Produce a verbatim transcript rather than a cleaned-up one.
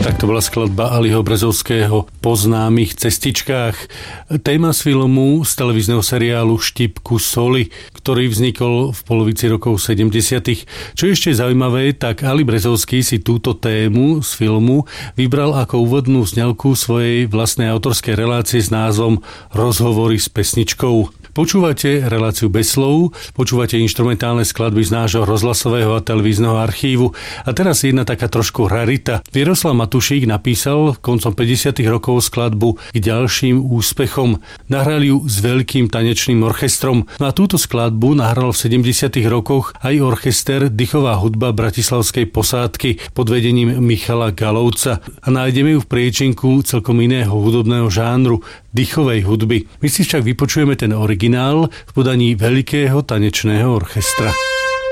Tak to bola skladba Aliho Brezovského Po známych cestičkách. Téma z filmu z televízneho seriálu Štipku soli, ktorý vznikol v polovici rokov sedemdesiatych. Čo ešte zaujímavé, tak Ali Brezovský si túto tému z filmu vybral ako úvodnú sňalku svojej vlastnej autorskej relácie s názvom Rozhovory s pesničkou. Počúvate reláciu Bez slov, počúvate inštrumentálne skladby z nášho rozhlasového a televízneho archívu. A teraz jedna taká trošku rarita. Vieroslav Matušík napísal koncom päťdesiatych rokov skladbu K ďalším úspechom. Nahral ju s veľkým tanečným orchestrom. No a túto skladbu nahral v sedemdesiatych rokoch aj orchester Dychová hudba Bratislavskej posádky pod vedením Michala Galovca. A nájdeme ju v priečinku celkom iného hudobného žánru, dychovej hudby. My si však vypočujeme ten originál v podaní veľkého tanečného orchestra.